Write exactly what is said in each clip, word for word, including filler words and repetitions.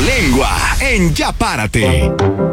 Turbolengua en Ya Párate.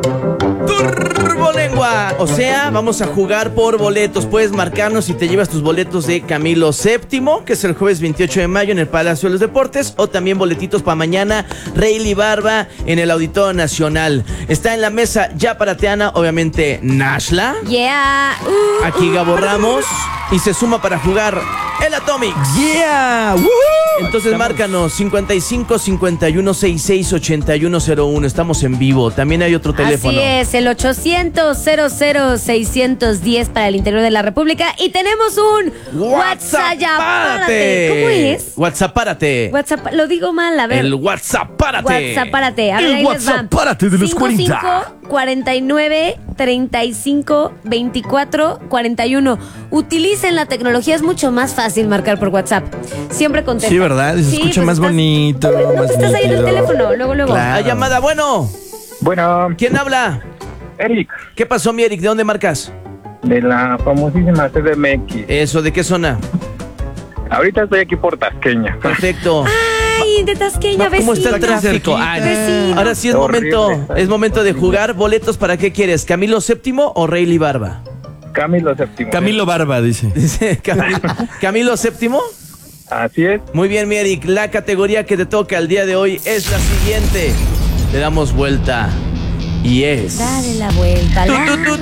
Turbolengua, o sea, vamos a jugar por boletos. Puedes marcarnos si te llevas tus boletos de Camilo séptimo, que es el jueves veintiocho de mayo en el Palacio de los Deportes, o también boletitos para mañana, Rayleigh Barba en el Auditorio Nacional. Está en la mesa Ya Parateana, obviamente, Nashla. Yeah. Uh, Aquí Gabo uh, Ramos. Y se suma para jugar el Atomics. Yeah. Woo. Entonces Estamos. márcanos cincuenta y cinco, cincuenta y uno, sesenta y seis, ochenta y uno cero uno. Estamos en vivo. También hay otro teléfono. Así es, el ochocientos, cero cero, seiscientos diez para el interior de la República. Y tenemos un WhatsApp. Ya Párate. ¿Cómo es? WhatsApp Párate. WhatsApp, lo digo mal, a ver. El WhatsApp Párate. WhatsApp Párate. A ver, El ahí les WhatsApp va. Párate de los cuarenta. cincuenta y cinco, cuarenta y nueve, treinta y cinco, veinticuatro, cuarenta y uno. Utilicen la tecnología, es mucho más fácil marcar por WhatsApp. Siempre contesta. Sí, ¿verdad? Se escucha más bonito, No, más estás ahí en el nítido. teléfono, luego, luego. Claro. La llamada, bueno. Bueno, ¿Quién habla? Eric, ¿Qué pasó, mi Eric? ¿De dónde marcas? de la famosísima C D M X. Eso, ¿de qué zona? Ahorita estoy aquí por Tasqueña. Perfecto. Ay, de Tasqueña, ¿Cómo está el vecino. tráfico? Ay, Vecino. ahora sí es Horrible. momento, es momento de jugar. ¿Boletos para qué quieres? ¿Camilo séptimo o Rayleigh Barba? Camilo séptimo. Camilo Barba, dice. Dice Camilo, ¿Camilo séptimo? Así es. Muy bien, mi Eric. La categoría que te toca el día de hoy es la siguiente. Le damos vuelta. Y es... Dale la vuelta, Tu, la tu, tu, vuelta.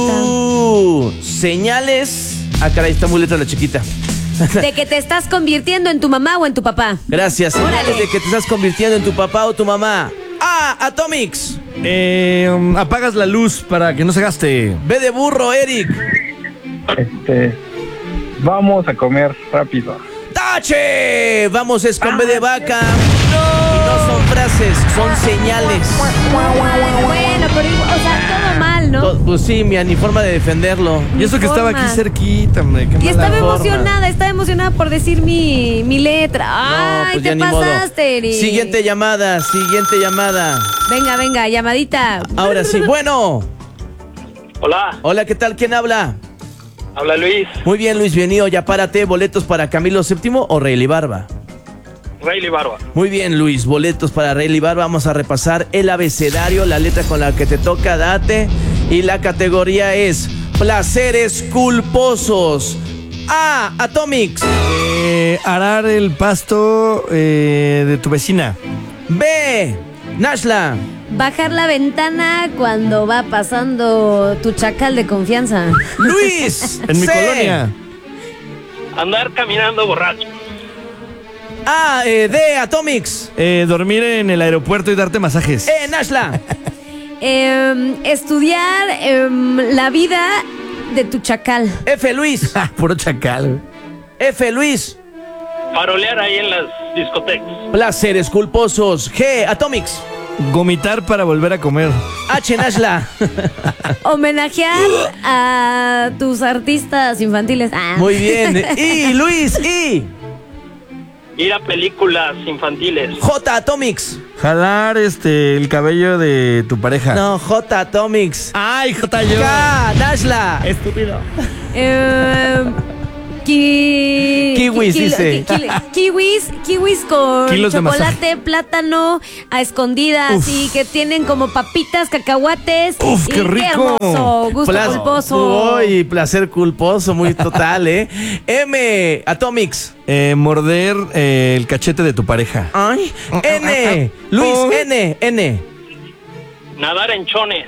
tu. Señales... Ah, caray, está muy letra la chiquita. De que te estás convirtiendo en tu mamá o en tu papá. Gracias. Señales Órale. de que te estás convirtiendo en tu papá o tu mamá. A, Atomics. Eh, um, apagas la luz para que no se gaste. B de burro, Eric. Este, vamos a comer rápido. ¡Tache! Vamos, es con B de vaca. Y no son frases, son señales. Bueno, pero igual, o sea, todo mal, ¿no? To- Pues sí, mi ni forma de defenderlo. Y eso que estaba forma. aquí cerquita, hombre. Qué Y mala estaba forma. emocionada, estaba emocionada por decir mi, mi letra. No, Ay, pues ya te ni modo. pasaste, Eric. Siguiente llamada, siguiente llamada. Venga, venga, llamadita. Ahora sí, bueno. Hola, Hola, ¿qué tal? ¿Quién habla? habla Luis, Muy bien, Luis, bienvenido. Ya párate, boletos para Camilo séptimo o Rayleigh Barba. Rayleigh Barba. Muy bien, Luis, boletos para Rayleigh Barba. Vamos a repasar el abecedario, la letra con la que te toca, date. Y la categoría es placeres culposos. A, Atomics. Eh, arar el pasto eh, de tu vecina. B, Nashla. Bajar la ventana cuando va pasando tu chacal de confianza. Luis. En mi C. colonia. Andar caminando borracho. A, eh, D, Atomics. Eh, dormir en el aeropuerto y darte masajes. E, Nashla. Em, estudiar em, la vida de tu chacal. F, Luis. Ah, puro chacal. F, Luis. Farolear ahí en las discotecas. Placeres culposos. G, Atomics. Gomitar para volver a comer. H, Nashla. Homenajear a tus artistas infantiles. Ah. Muy bien. I, Luis. I. Ir a películas infantiles. J, Atomics. Jalar este el cabello de tu pareja. No, J, Atomics. Ay, J yo. K, Nashla. Estúpido. Em, ki- Kiwis, ki- kilo- dice. ki- ki- kiwis, kiwis con Kilos de chocolate, plátano, a escondidas, Uf. y que tienen como papitas, cacahuates. Uf, y qué rico. hermoso, gusto Plas- culposo. Uy, placer culposo, muy total, ¿eh? M, Atomics. Eh, morder eh, el cachete de tu pareja. Ay. N, Luis, N, N. Nadar en chones.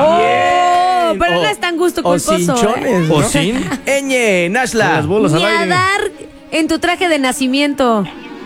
Oh, pero O- no es tan gusto o culposo. cinchones, ¿eh? ¿no? ¿O sin? Ñ, Nashla. Las bolas al aire. Nadar en tu traje de nacimiento.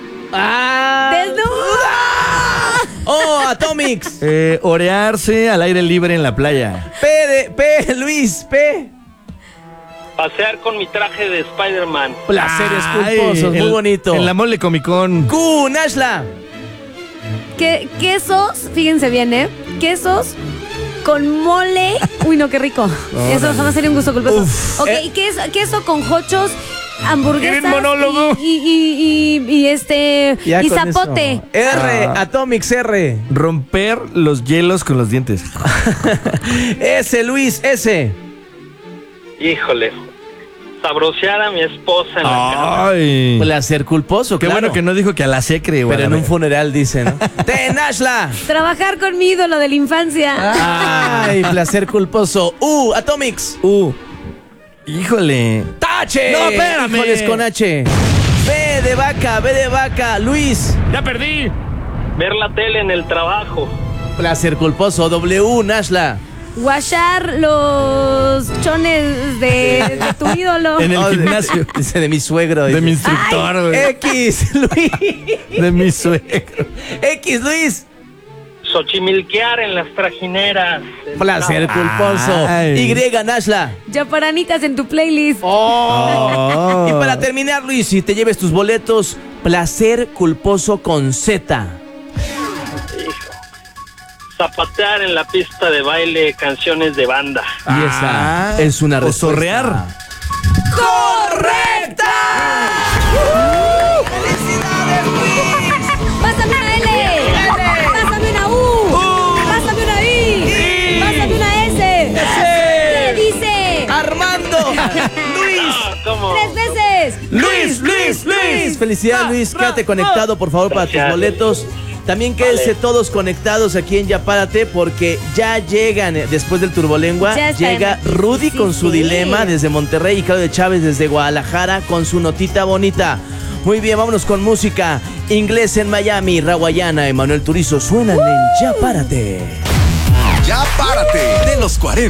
Ah. ¡Desnuda! O, Atomics. Eh, orearse al aire libre en la playa. P, de, P, Luis, P. Pasear con mi traje de Spider-Man. Placeres Ay, culposos, muy en- bonito. En la mole comicón. Q, Nashla. Que, quesos, fíjense bien, ¿eh? Quesos con mole. Uy, no, qué rico. Eso jamás sería un gusto culposo. Uf. Ok, Eh. queso, queso con jochos, hamburguesas. ¿Quieren monólogo? Y, y, y, y, y este. Ya y con zapote. eso. R, Ah. Atomics, R. Romper los hielos con los dientes. S, Luis, S. Híjole. sabrosear a mi esposa en la cama. Ay. Placer culposo, Qué claro. bueno que no dijo que a la secre, güey. Pero en un funeral dice, ¿no? ¡Ten, Ashla! Trabajar con mi ídolo de la infancia. Ay, placer culposo. Uh, Atomics. Uh. Híjole. ¡Tache! No, espérame. Híjoles con H. B de vaca, B de vaca. Luis. Ya perdí. Ver la tele en el trabajo. Placer culposo. W, Nashla. Guachar los chones de, de tu ídolo. En el Oh, de- gimnasio. Dice de mi suegro. De dice. mi instructor, güey. X, Luis. De mi suegro. X, Luis. Xochimilquear en las trajineras. Placer culposo. Ay. Y, Nashla. Yaparanitas en tu playlist. Oh. Oh. Y para terminar, Luis, si te lleves tus boletos, placer culposo con Z. Zapatear en la pista de baile canciones de banda. Y esa Ah. es una O respuesta. zorrear. ¡Correcta! ¡Felicidades, Luis! Pásame una L. Pásame una U. Pásame una I. Pásame una S. ¿Qué dice? ¡Armando! ¡Luis! Ah, ¿cómo? Tres veces. ¡Luis, Luis, Luis! Felicidades, Luis. Quédate conectado, por favor, para tus Gracias. boletos. También quédense Vale. todos conectados aquí en Ya Párate, porque ya llegan, eh, después del Turbolengua, Ya estaremos llega aquí. Rudy Sí, con su sí. dilema desde Monterrey y Claudio Chávez desde Guadalajara con su notita bonita. Muy bien, vámonos con música. Inglés en Miami, Rawayana, Emanuel Turizo suenan en Ya Párate. Ya párate de los cuarenta.